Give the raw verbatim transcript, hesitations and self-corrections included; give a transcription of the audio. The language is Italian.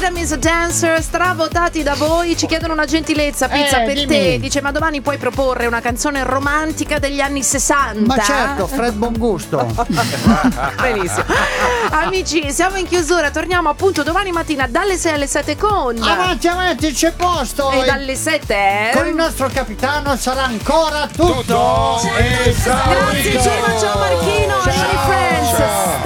Rhythm is a Dancer, stravotati da voi. Ci chiedono una gentilezza, Pizza, Eh, per dimmi. te. Dice, ma domani puoi proporre una canzone romantica degli anni sessanta? Ma certo, Fred Bongusto. Benissimo. Amici, siamo in chiusura. Torniamo appunto domani mattina dalle sei alle sette con Avanti, avanti, c'è posto. E dalle sette Con il nostro capitano sarà ancora tutto. Tutto esaurito. Grazie Gemma, ciao Marchino, ciao Friends.